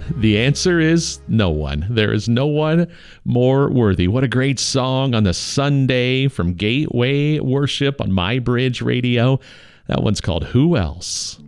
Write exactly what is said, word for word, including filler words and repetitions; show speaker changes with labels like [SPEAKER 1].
[SPEAKER 1] The answer is no one. There is no one more worthy. What a great song on the Sunday from Gateway Worship on My Bridge Radio. That one's called Who Else?